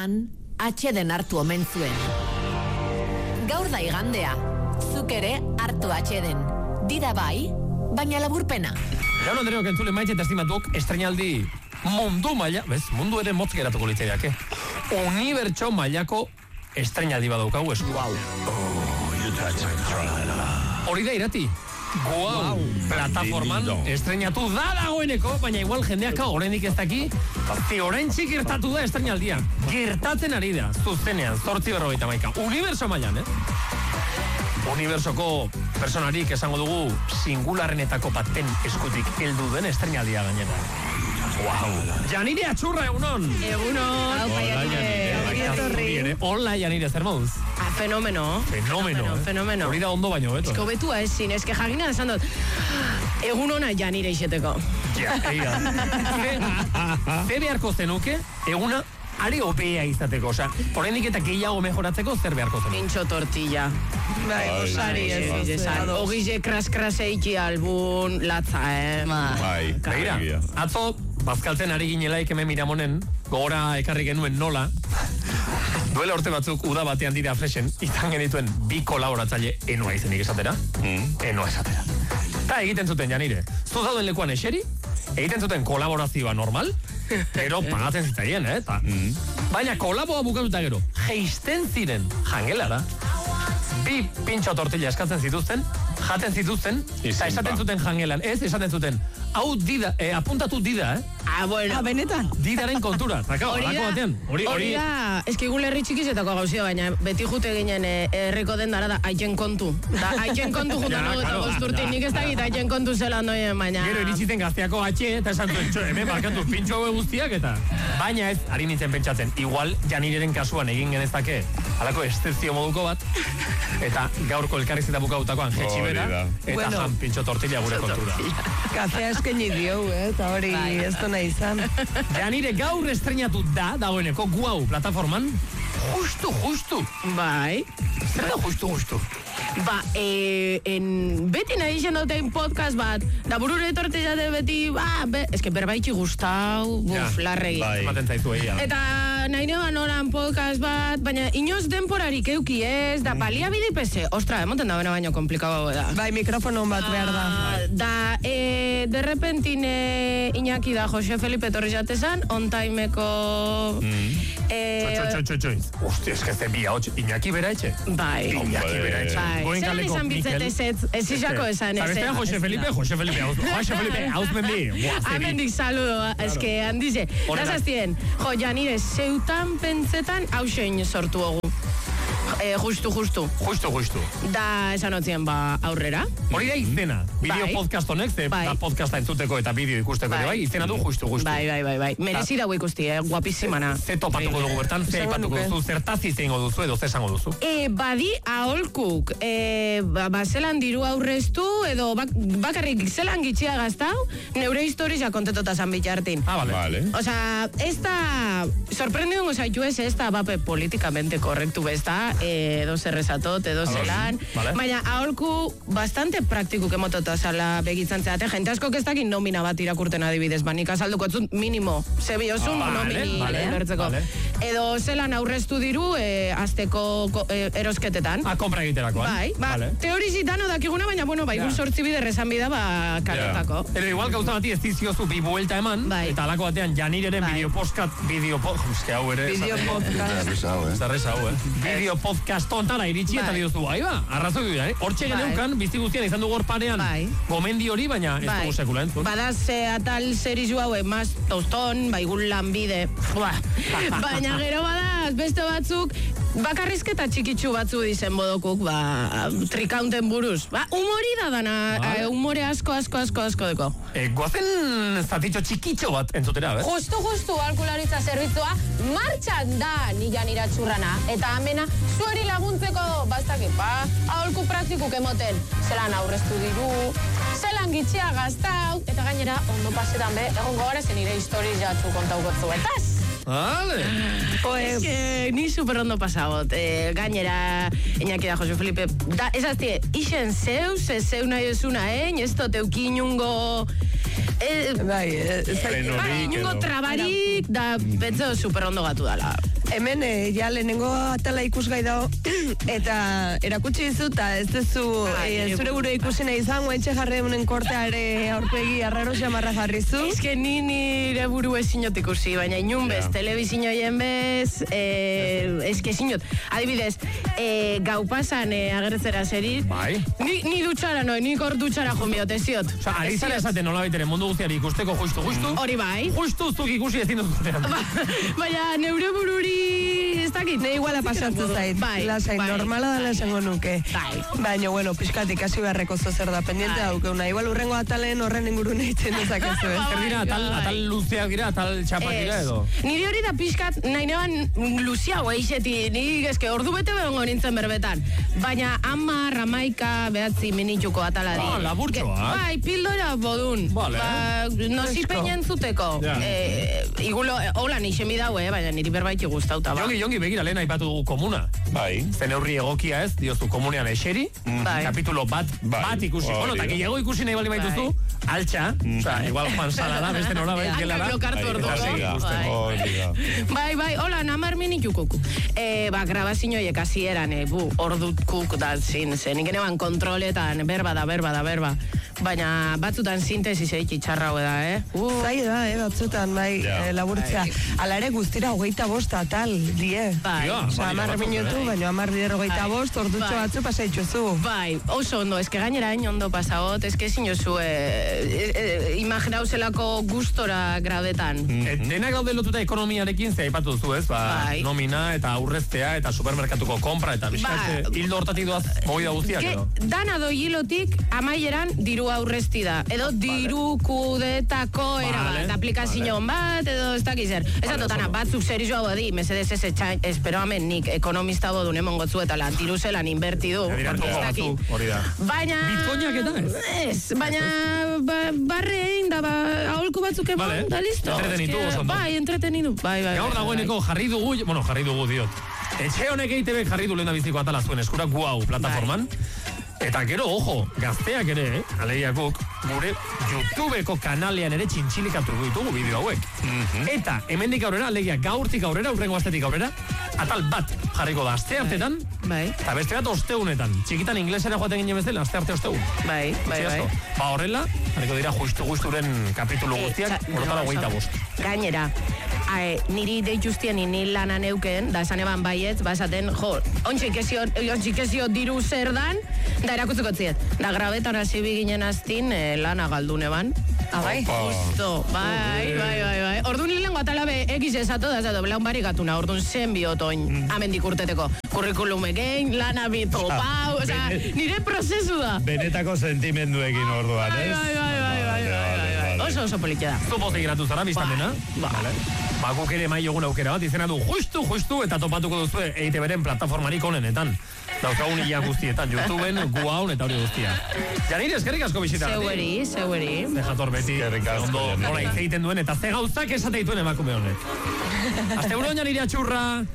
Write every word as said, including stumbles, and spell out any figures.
batean, atxeden hartu omen zuen. Gaur da igandea, zuk ere hartu atxeden. Dida bai, baina laburpena. Gaur Andreok entzule maite eta estimatuok estrenaldi mundu maila, bez, mundu ere motz geratuko litzaiak, eh? Unibertso mailako estrenaldi badaukagu esku. Wow. Hori da irati. Guau, plataforman estrenatu da dagoeneko, baina igual jendeak oraindik ez daki, zi oraintzik gertatu da estrenaldia. Gertatzen ari da, zuzenean, zortzi berrogeita hamaika. Uniberso mailan, eh? Unibersoko personarik esango dugu singularrenetako baten eskutik heldu den estrenaldia gainera. Wow. Janire Atxurra, egunon. Egunon. Haupa, Janire. Hola, Janire, zer moduz? Ah, fenomeno. Fenomeno, eh? Fenomeno. Hori da ondo baino, beto. Esko betua ezin, eske jagina esan dut. Egunona Janire izeteko. Ja, egia. Ze beharko zenuke, eguna ari opea izateko, oza, horrendik eta gehiago mejoratzeko zer beharko zenuke? Pintxo tortilla. Bai, osari ez. Ogize kras-kras eiki albun, latza, eh? Bai, begira, atzo, bazkaltzen ari ginelaik hemen Miramonen, gogora ekarri genuen nola, duela urte batzuk uda batean dira fresen, izan genituen bi kolaboratzaile enoa izenik esatera, mm. enoa esatera. Ta egiten zuten, Janire, zu dauden lekuan eseri, egiten zuten kolaborazioa normal, pero pagatzen zitzaien, eh? Ta, mm. Baina kolaboa bukatuta gero, geisten ziren jangelara, bi pintxo tortilla eskatzen zituzten, jaten zituzten, eta esaten zuten jangelan, ez esaten zuten, hau dida, eh, apuntatu dida, eh? Ah, bueno. Ah, benetan. Didaren kontura, zaka, horako batean. Hori, hori da, eski gu lerri txikizetako gauzio, baina beti jute ginen eh, erreko den dara da aitzen kontu. Da, aitzen kontu jutan nago eta gozturtin, nik ez da gita aitzen kontu zelan doien, baina... Gero iritsiten gazteako atxe, eta esan zuen, txo, hemen barkatu pintxo hau guztiak, eta... Baina ez, ari nintzen pentsatzen, igual Janireren kasuan egin genezake, halako estezio moduko bat, eta gaurko elkarrizeta bukautakoan jetxi bera, eta bueno, jan pintxo tortilla gure kontura. Kafea eskaini dio, eh, eta hori ez du nahi izan. Janire gaur estrenatu da, dagoeneko, guau, plataforman, justu, justu. Bai. Zer da justu, justu? Ba, e, en, beti nahi izan duten podcast bat, da burure etorte jate beti, ba, be, eske berbaitxi gustau, buf, ja, larregi. Bai, maten zaizu egia. Eta nahi neban oran podcast bat, baina inoz denporarik euki ez, da balia bidipese, ostra, emoten da bena baino komplikau da. Bai, mikrofonon bat behar da. Da, e, derrepentin e, Iñaki da Jose Felipe Torri jatezan, on timeko... Mm. E, txoi, txoi, txoi, txoi. Usti, eske ze bi hau, Iñaki bera etxe? Bai. Iñaki bera etxe. Bai. Zer izan bitzete ez, ez izako esan ez. Zabestean Jose Felipe, Jose Felipe, Jose Felipe, hauzmendi. Amendik saludo, eske handize. Lazaztien, jo, Janire, zeutan pentsetan hausein sortu ogu. Eh, justu, justu. Justu, justu. Da, esan otzien, ba, aurrera. Hori da izena. Bideo podcast honek, ze bai, da podcasta entzuteko eta bideo ikusteko, bai, bai, izena du justu, justu. Bai, bai, bai, bai. Merezi dago ikusti, eh, guapisimana. Ze topatuko dugu bertan, ze aipatuko duzu, zertazi zeingo duzu, edo ze esango duzu. E, badi, aholkuk, e, ba, ba, zelan diru aurreztu, edo bak, bakarrik zelan gitxia gaztau, neure historia kontetota zan bitartin. Ah, vale. Vale. Osa, ez da, sorprendido zaitu ez, ez da, bape, politikamente korrektu bezta, edo zerrezatot, edo zelan. Vale. Baina, aholku bastante praktikuk emotota zala begitzen zeate. Jente asko kestak nomina bat irakurten adibidez. Banik azalduko etzut minimo. Zebi osun ah, nomini vale, lertzeko. Vale. Edo zelan aurreztu diru e, azteko e, erosketetan. Ah, kompra egiterakoan. Bai, ba, vale. Teorizitan odakiguna, baina, bueno, bai, ja, sortzi bide rezan bida, ba, karetako. Ja. Edo igual gauza bati ez diziozu bi buelta eman, bai, eta alako batean Janireren bai, bideopostkat, bideopodcast, uste hau ere. Bideopodcast. Zarrez hau, eh. Bideopodcast ontara iritsi eta diozu, bai, ba, arrazoi du, eh? Hortxe geneukan, bizti guztian izan dugu parean, bai, gomendi hori, baina ez dugu sekula entzun. Badaz, atal zerizu hau, emaz, toston, baigun lanbide, baina gero badaz, beste batzuk, bakarrizketa txikitsu batzu dizen bodokuk, ba, trikaunten buruz. Ba, humori da dana, eh, humore asko, asko, asko, asko deko. Eh, guazen zatitxo txikitxo bat entzutera, bez? Justu, justu, alkularitza zerbitzua, martxan da ni Janire Atxurrana. Eta amena, zueri laguntzeko, bastak, ba, aholku praktikuk emoten. Zelan aurreztu diru, zelan gitxea gaztau, eta gainera, ondo pasetan be, egon gogara zen nire historiz jatzu kontaukotzu. Etaz! Vale. Es que ni super ondo pasabot. Eh, gainera, Iñaki da Jose Felipe, da, esaztie, isen zeu, ze zeu nahi esuna, eh? Ez tote eukinungo Bai, bai, inungo trabarik, da, betzo super ondo gatu dala. Hemen, e, ja, lehenengo atala ikusgai dago, eta erakutsi dizu, eta ez duzu, e, zure buru ikusi nahi izan, guaintxe jarri unen korteare aurpegi arraro xamarra jarri zu. Ez que ni nire buru ezinot ikusi, baina inun bez, telebizinoien bez, e, ez que ezinot. Adibidez, e, gau pasan e, agertzera zerit, bai. ni, ni dutxara noi, nik hor dutxara jomiot, eziot. Osa, ari zara esaten nola baitere mundu guztiari ikusteko justu, justu. Hori bai. Justu zuk ikusi ezin duzunean. Ba, baina neure bururi ez dakit. Ne iguala pasatzen zait. Bai, lasai, bai, normala dela esango nuke. Bai. Baina, bueno, pixkat ikasi beharreko zozer da, pendiente Bai. daukeuna. Igual urrengo atalen horren ingurune itzen dezakezu, ez? Zer dira, atal, atal luzeak dira, atal txapak dira edo? Nire hori da pixkat, nahi neban luziago eixeti, nik eske ordu bete begongo nintzen berbetan. Baina hamar, hamaika, behatzi minituko atala di. Ah, laburtxoa. Bai, pildora bodun. Vale. Ba, nozi peinen zuteko. Ja. Eh, igulo, hola nixen bidau, eh, baina niri berbaiti guztauta. Ba. Jongi, jongi, begira, lehen aipatu dugu komuna. Bai. Zen neurri egokia ez, diozu komunean eseri, Bai. kapitulo bat, Bai. bat ikusi. Hori Bueno, eta da. gehiago ikusi nahi bali baituzu, altxa, oza, igual Juan Salada, beste nola bai, Hankak gelara. blokartu orduko. Eta segi Bai. ikusteko. Hori da. Bai, bai, hola, namar minitukuku. E, ba, grabazinoiek hasieran, e, bu, ordutkuk da zin, zen, nik eneban kontroletan, berba da, berba da, berba. Baina batzutan sintesi zeik itxarra da, eh? Uh, Zai da, eh, batzutan, bai, Ja. eh, laburtzea. Ala ere guztira hogeita bost atal, die. bai, Ja. Osa, Bai, hamar batzuk, minutu, eh? baina hamar bider hogeita Bai. bost, ordutxo Bai. batzu pasaitxuzu. bai, oso ondo, eske gainera hain ondo pasagot, eske ezin jozu, e, e, e, imaginau zelako gustora grabetan. Et, denak daude lotuta ekonomiarekin, ze aipatu duzu ez, ba, Bai. nomina eta aurreztea eta supermerkatuko kompra eta Ba, bizkate, hildo hortatik doaz, hori da guztiak Ge, edo. dana doilotik amaieran diru aurrezti da. Edo diru kudetako era Vale, bat, aplikazion bat, edo ez dakiz zer. Ez Vale, atotana, oso. batzuk zerizua bodi, mesedez ez etxain, espero hemen nik ekonomista bodun emon gotzu eta la diru zelan inbertidu. Dira porque truko ez dakit. batzuk, hori da. Baina... Bitcoinak eta ez? Ez, baina ba, barre egin da, ba, aholku batzuk eman, Vale. da listo. Entretenitu Eske, oso ondo. Bai, entretenidu. Bai, bai, Gaur bai, dagoeneko jarri dugu, bueno, jarri dugu diot. Etxe honek E I T B jarri du lehen biziko atala zuen eskura gu hau plataforman. Eta gero, ojo, gazteak ere, eh, aleiakuk, gure YouTubeko kanalean ere txintxilikatu ditugu bideo hauek. Eta, hemendik aurrera, alegia gaurtik aurrera, urrengo astetik aurrera, atal bat jarriko da aste artetan, Bai, eta beste bat osteunetan. Txikitan inglesera joaten ginen bezala, aste arte osteun. bai, bai, bai. Ba horrela, jarriko dira justu-justuren kapitulu guztiak, Eh, horretara no, hogeita eso. bost. Gainera, ae, niri deituztien ni lanan euken, da esan eban baiet, ba esaten, jo, ontzik ezio, ontzik ezio diru zer dan, da erakutzeko ziet. Da grabetan hasi biginen aztin, eh, lana galdun eban. Ah, bai? Justo, bai, bai, bai, bai. Orduan hilengo atalabe egiz esato da, zato, belaun barik atuna, orduan zen biotoin, amendik urteteko. Kurrikulum egein, lana bito, pau, oza, nire prozesu da. Benetako sentimenduekin orduan, Bai, ez? bai, bai, bai, bai, bai, bai, bai. Oso, oso politia da. Zu pozik geratu zara, biztan dena? Ba. Vale. Ba, guk ere mai egun aukera bat, izena du justu, justu, eta topatuko duzu E I T B-ren plataformarik honenetan. Daukagun ia guztietan, YouTubeen, gu haun eta hori guztia. Janire, eskerrik asko bisita. Zeueri, zeueri. Ze jator beti, Eskerrik asko, ondo Janire. nola hitz egiten duen, eta ze gauzak esate dituen emakume honek. Aste buruan, Janire, atxurra!